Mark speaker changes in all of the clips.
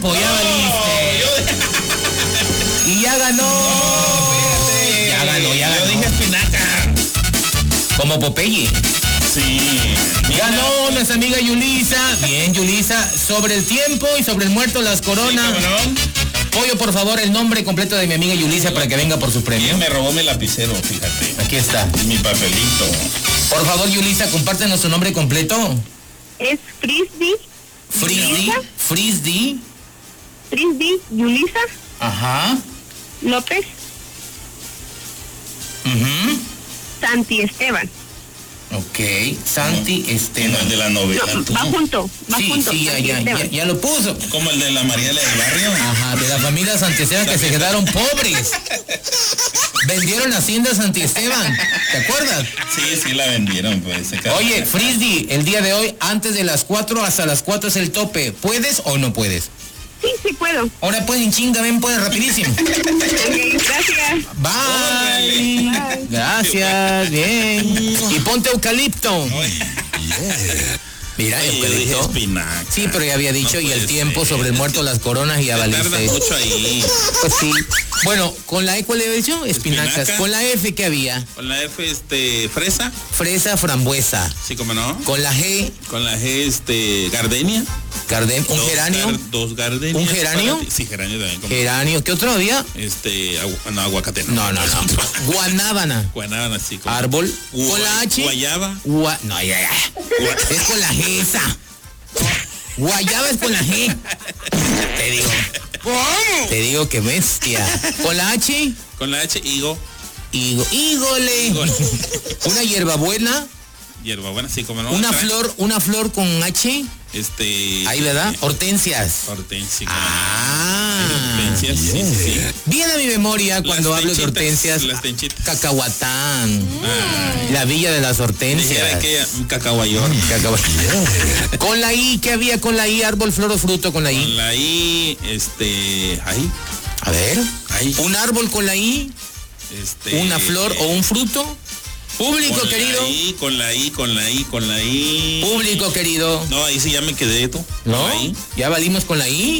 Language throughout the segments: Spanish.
Speaker 1: tiempo, ya valiste. Y ya ganó. Ya ganó.
Speaker 2: Yo dije espinaca.
Speaker 1: Como Popeye.
Speaker 2: Sí.
Speaker 1: Ganó nuestra amiga Yulisa. Bien, Yulisa. Sobre el tiempo y sobre el muerto las coronas. Pollo, por favor, el nombre completo de mi amiga Yulisa para que venga por su premio.
Speaker 2: Me robó mi lapicero, fíjate.
Speaker 1: Aquí está.
Speaker 2: Mi papelito.
Speaker 1: Por favor, Yulisa, compártenos su nombre completo.
Speaker 3: Es Frisbee.
Speaker 1: Frisbee
Speaker 3: Yulisa
Speaker 1: Ajá.
Speaker 3: López Santi Esteban.
Speaker 1: Ok, Santi Esteban.
Speaker 2: El de la novela.
Speaker 3: No, va junto.
Speaker 1: Sí, ya lo puso.
Speaker 2: Como el de la Mariela del Barrio.
Speaker 1: Ajá, de la familia Santi Esteban que se quedaron pobres. Vendieron Hacienda Santi Esteban, ¿te acuerdas?
Speaker 2: Sí, la vendieron, pues.
Speaker 1: Oye, Frisbee, el día de hoy, antes de las 4 hasta las 4 es el tope. ¿Puedes o no puedes?
Speaker 3: Sí puedo.
Speaker 1: Ahora pueden chinga, ven, puedes rapidísimo.
Speaker 3: Okay, gracias.
Speaker 1: Bye. Gracias, bien. Y ponte eucalipto. Mira, eucalipto.
Speaker 2: Espinaca.
Speaker 1: Sí, pero ya había dicho,
Speaker 2: No
Speaker 1: y el
Speaker 2: puede
Speaker 1: tiempo
Speaker 2: ser.
Speaker 1: sobre el muerto, las coronas y ya
Speaker 2: Tarda
Speaker 1: valiste.
Speaker 2: mucho ahí.
Speaker 1: Pues sí. Bueno, con la E, ¿cuál le había dicho? Espinacas.
Speaker 2: Espinaca.
Speaker 1: Con la F, ¿qué había?
Speaker 2: Con la F, fresa.
Speaker 1: Fresa, frambuesa.
Speaker 2: Sí, como no.
Speaker 1: Con la G,
Speaker 2: Con la G, gardenia.
Speaker 1: un geranio.
Speaker 2: Dos gardenias.
Speaker 1: ¿Un geranio?
Speaker 2: Sí, geranio también. como
Speaker 1: Geranio. ¿Qué otro había?
Speaker 2: Aguacate.
Speaker 1: No. Guanábana.
Speaker 2: Guanábana, sí. Como
Speaker 1: Árbol. Con la H.
Speaker 2: Guayaba.
Speaker 1: No, ya. Es con la G esa. Guayaba es con la G. Te digo que bestia. Con la H.
Speaker 2: Con la H,
Speaker 1: Hígole. Una hierbabuena.
Speaker 2: hierbabuena, sí, como no.
Speaker 1: Una flor con H. Ahí, ¿verdad? Hortensias.
Speaker 2: Hortensia.
Speaker 1: Hortensias,
Speaker 2: sí.
Speaker 1: Viene a mi memoria cuando hablo de hortensias.
Speaker 2: Las tenchitas.
Speaker 1: Cacahuatán. La villa de las hortensias.
Speaker 2: Un cacahuayón.
Speaker 1: Con la I, ¿qué había con la I? Árbol, flor o fruto con la I.
Speaker 2: Con la I, ahí.
Speaker 1: A ver.
Speaker 2: Ahí.
Speaker 1: Un árbol con la I. Una flor o un fruto. Público querido.
Speaker 2: Con la I.
Speaker 1: Público querido.
Speaker 2: No, ahí sí ya me quedé tú.
Speaker 1: ¿No?
Speaker 2: Ahí.
Speaker 1: Ya valimos con la I.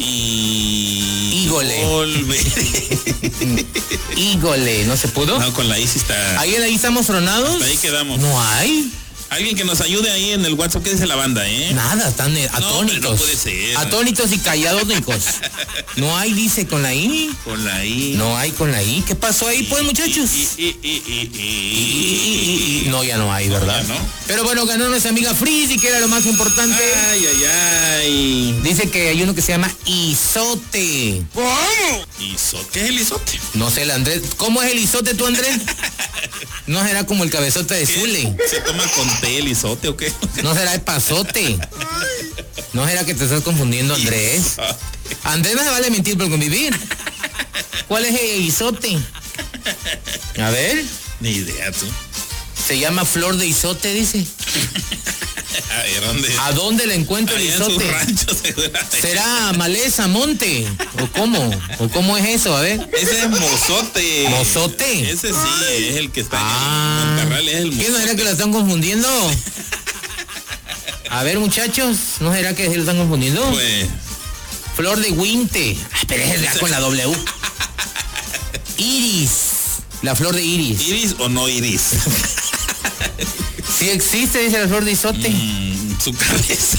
Speaker 1: Hígole, ¿no se pudo?
Speaker 2: No, con la I sí está.
Speaker 1: Ahí en la I estamos tronados.
Speaker 2: Hasta ahí quedamos.
Speaker 1: No hay.
Speaker 2: Alguien que nos ayude ahí en el WhatsApp, ¿qué dice la banda,
Speaker 1: Nada, están atónitos.
Speaker 2: No puede ser.
Speaker 1: Atónitos y calladónicos. No hay, dice, con la I.
Speaker 2: Con la I.
Speaker 1: No hay con la I. ¿Qué pasó ahí, pues, muchachos? No, ya no hay, ¿verdad?
Speaker 2: Ya no.
Speaker 1: Pero bueno, ganó nuestra amiga Frisbee, que era lo más importante.
Speaker 2: Ay.
Speaker 1: Dice que hay uno que se llama isote.
Speaker 2: ¿Isote? ¿Qué es el isote?
Speaker 1: No sé, el Andrés. ¿Cómo es el isote tú, Andrés? ¿No será como el cabezote de Zule?
Speaker 2: ¿Se toma con té el isote o qué?
Speaker 1: ¿No será el pasote? ¿No será que te estás confundiendo, Andrés? Andrés no se vale mentir por convivir. ¿Cuál es el isote? A ver.
Speaker 2: Ni idea, tú.
Speaker 1: Se llama flor de isote, dice.
Speaker 2: A ver, ¿dónde?
Speaker 1: ¿A dónde le encuentro el
Speaker 2: Ahí en su
Speaker 1: isote?
Speaker 2: rancho, seguramente.
Speaker 1: ¿Será maleza, monte? ¿O cómo? ¿O cómo es eso? A ver.
Speaker 2: Ese es mozote.
Speaker 1: ¿Mozote?
Speaker 2: Ese sí, es el que está
Speaker 1: Ah.
Speaker 2: en Monterrey, es el
Speaker 1: ¿Qué, no
Speaker 2: mozote.
Speaker 1: será que la están confundiendo? A ver, muchachos, ¿no será que se lo están confundiendo?
Speaker 2: Pues,
Speaker 1: Flor de Winte. Pero es ya con la W. Iris. La flor de iris.
Speaker 2: ¿iris o no iris?
Speaker 1: Sí existe, dice la flor de isote.
Speaker 2: Su cabeza.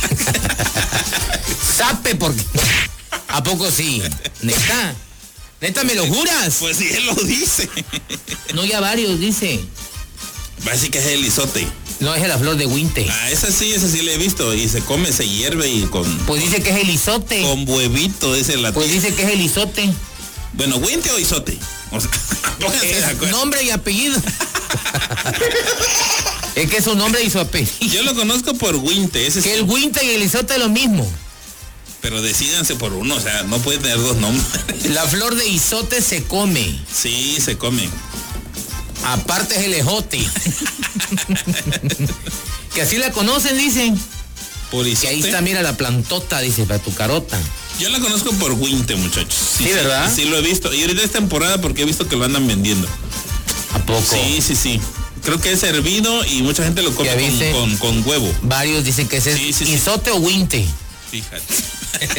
Speaker 1: Sape, porque... ¿A poco sí? ¿Neta? ¿Neta me lo juras?
Speaker 2: Pues sí, él lo dice.
Speaker 1: No, ya varios, dice.
Speaker 2: Parece que es el isote.
Speaker 1: No, es la flor de Winte.
Speaker 2: Esa sí la he visto. Y se come, se hierve y con...
Speaker 1: Pues dice que es el isote.
Speaker 2: Con huevito, ese la
Speaker 1: Pues dice que es el isote.
Speaker 2: Bueno, ¿Winte o isote? O sea, pónganse de
Speaker 1: Es
Speaker 2: acuerdo.
Speaker 1: nombre y apellido. Es que es su nombre y su apellido.
Speaker 2: Yo lo conozco por Winte, ese
Speaker 1: Que
Speaker 2: es,
Speaker 1: el Winte y el isote es lo mismo.
Speaker 2: pero decídanse por uno, o sea, no puede tener dos nombres.
Speaker 1: La flor de isote se come.
Speaker 2: Sí, se come.
Speaker 1: Aparte es el ejote. Que así la conocen, dicen.
Speaker 2: Por
Speaker 1: Que
Speaker 2: isote.
Speaker 1: ahí está, mira la plantota, dice, para tu carota.
Speaker 2: Yo la conozco por Winte, muchachos.
Speaker 1: Sí, ¿verdad?
Speaker 2: Sí, lo he visto. Y ahorita es temporada porque he visto que lo andan vendiendo.
Speaker 1: ¿A poco?
Speaker 2: Sí. Creo que es hervido y mucha gente lo come
Speaker 1: ¿Ya viste?
Speaker 2: con huevo.
Speaker 1: Varios dicen que ese es
Speaker 2: Sí.
Speaker 1: isote o Winte.
Speaker 2: Fíjate.